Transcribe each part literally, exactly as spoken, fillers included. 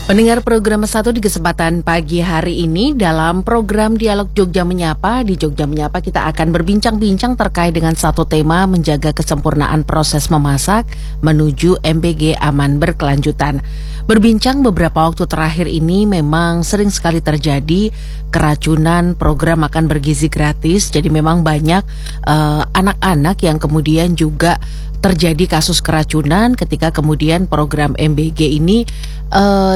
Pendengar program satu di kesempatan pagi hari ini dalam program Dialog Jogja Menyapa. Di Jogja Menyapa kita akan berbincang-bincang terkait dengan satu tema menjaga kesempurnaan proses memasak menuju M B G aman berkelanjutan. Berbincang beberapa waktu terakhir ini memang sering sekali terjadi keracunan program makan bergizi gratis. Jadi memang banyak uh, anak-anak yang kemudian juga terjadi kasus keracunan ketika kemudian program M B G ini uh,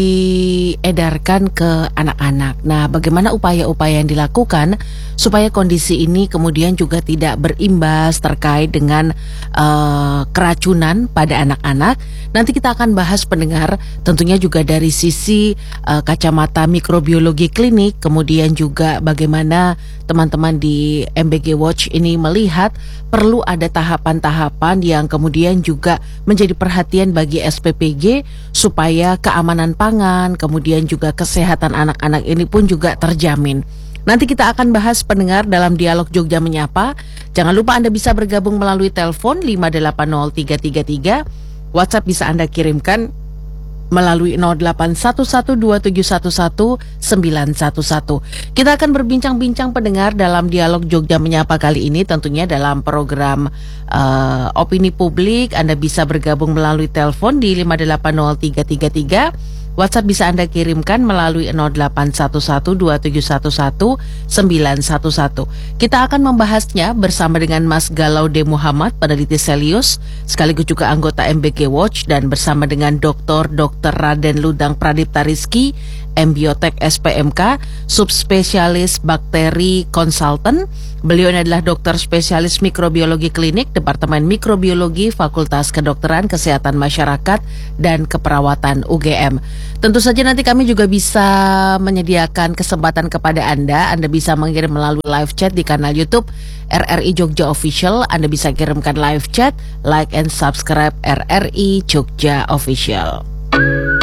diedarkan ke anak-anak. Nah, bagaimana upaya-upaya yang dilakukan supaya kondisi ini kemudian juga tidak berimbas terkait dengan uh, keracunan pada anak-anak? Nanti kita akan bahas, pendengar, tentunya juga dari sisi uh, kacamata mikrobiologi klinik, kemudian juga bagaimana teman-teman di M B G Watch ini melihat perlu ada tahapan-tahapan yang kemudian juga menjadi perhatian bagi S P P G supaya keamanan pangan, kemudian juga kesehatan anak-anak ini pun juga terjamin. Nanti kita akan bahas, pendengar, dalam Dialog Jogja Menyapa. Jangan lupa Anda bisa bergabung melalui telepon lima delapan nol tiga tiga tiga. WhatsApp bisa Anda kirimkan melalui nol delapan satu satu dua tujuh satu satu sembilan satu satu. Kita akan berbincang-bincang, pendengar, dalam Dialog Jogja Menyapa kali ini tentunya dalam program uh, Opini Publik. Anda bisa bergabung melalui telepon di lima delapan nol tiga tiga tiga. WhatsApp bisa Anda kirimkan melalui nol delapan satu satu dua tujuh satu satu sembilan satu satu. Kita akan membahasnya bersama dengan Mas Galaude Muhammad, peneliti Selius, sekaligus juga anggota M B G Watch, dan bersama dengan Doktor Dokter Raden Ludang Pradipta Rizky, Embiotek S P M K, subspesialis bakteri konsultan. Beliau ini adalah dokter spesialis mikrobiologi klinik, Departemen Mikrobiologi, Fakultas Kedokteran Kesehatan Masyarakat dan Keperawatan U G M. Tentu saja nanti kami juga bisa menyediakan kesempatan kepada Anda. Anda bisa mengirim melalui live chat di kanal YouTube R R I Jogja Official. Anda bisa kirimkan live chat, like and subscribe R R I Jogja Official.